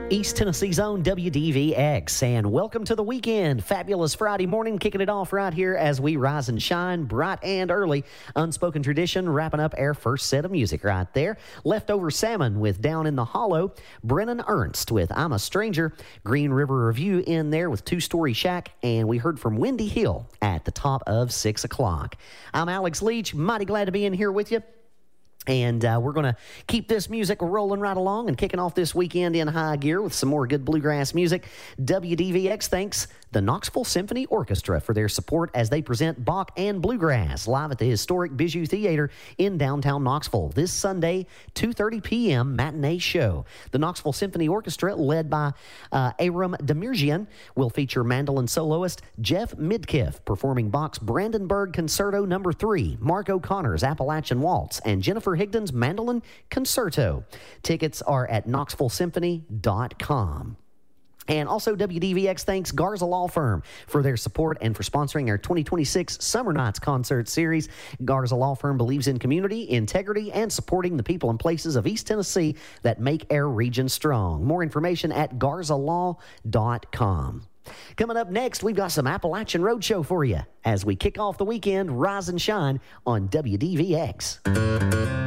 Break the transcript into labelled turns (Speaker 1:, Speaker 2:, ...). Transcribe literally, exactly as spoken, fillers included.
Speaker 1: East Tennessee's own W D V X, and welcome to the weekend. Fabulous Friday morning, kicking it off right here as we rise and shine, bright and early. Unspoken Tradition, wrapping up our first set of music right there. Leftover Salmon with Down in the Hollow. Brennan Ernst with I'm a Stranger. Green River Review in there with Two Story Shack, and we heard from Wendy Hill at the top of six o'clock. I'm Alex Leach, mighty glad to be in here with you. And uh, we're going to keep this music rolling right along and kicking off this weekend in high gear with some more good bluegrass music. W D V X thanks the Knoxville Symphony Orchestra for their support as they present Bach and Bluegrass live at the historic Bijou Theater in downtown Knoxville this Sunday, two thirty p.m. matinee show. The Knoxville Symphony Orchestra, led by uh, Aram Demirjian, will feature mandolin soloist Jeff Midkiff performing Bach's Brandenburg Concerto Number three, Mark O'Connor's Appalachian Waltz, and Jennifer Higdon's Mandolin Concerto. Tickets are at knoxville symphony dot com. And also, W D V X thanks Garza Law Firm for their support and for sponsoring our twenty twenty-six Summer Nights concert series. Garza Law Firm believes in community, integrity, and supporting the people and places of East Tennessee that make our region strong. More information at garza law dot com. Coming up next, we've got some Appalachian Roadshow for you as we kick off the weekend, rise and shine on W D V X.